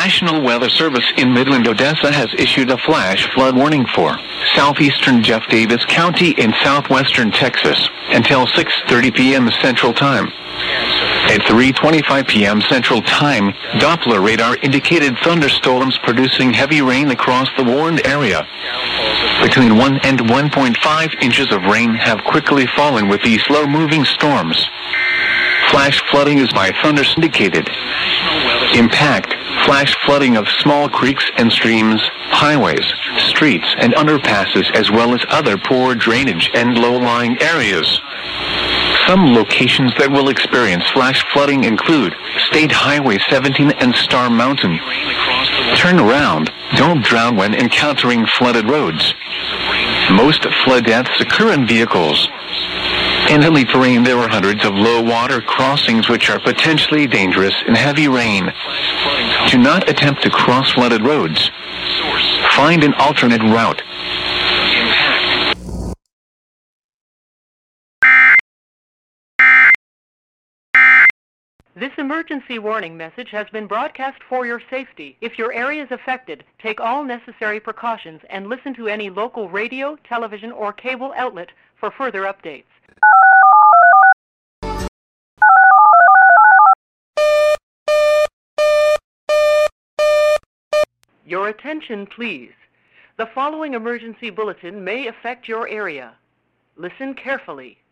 National Weather Service in Midland, Odessa has issued a flash flood warning for southeastern Jeff Davis County in southwestern Texas until 6:30 p.m. Central Time. At 3:25 p.m. Central Time, Doppler radar indicated thunderstorms producing heavy rain across the warned area. Between 1 and 1.5 inches of rain have quickly fallen with these slow-moving storms. Flash flooding is by thunder indicated. Impact: flash flooding of small creeks and streams, highways, streets, and underpasses, as well as other poor drainage and low-lying areas. Some locations that will experience flash flooding include State Highway 17 and Star Mountain. Turn around. Don't drown when encountering flooded roads. Most flood deaths occur in vehicles. In heavy terrain, there are hundreds of low-water crossings which are potentially dangerous in heavy rain. Do not attempt to cross flooded roads. Find an alternate route. This emergency warning message has been broadcast for your safety. If your area is affected, take all necessary precautions and listen to any local radio, television, or cable outlet for further updates. Your attention, please. The following emergency bulletin may affect your area. Listen carefully.